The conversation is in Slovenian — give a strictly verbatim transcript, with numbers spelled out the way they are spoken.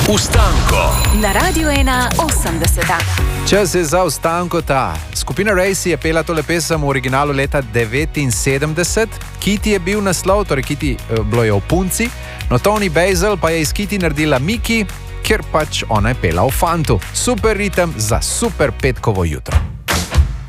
Ustanko na Radiu ena osemdeset. Čas je za Ustanko ta. Skupina Racey je pela tole pesem v originalu leta devetinsedemdeset. Kitty je bil naslov, torej Kitty bilo je o punci, no Toni Basil pa je iz Kitty naredila Miki, ker pač ona je pela o fantu. Super ritem za super petkovo jutro.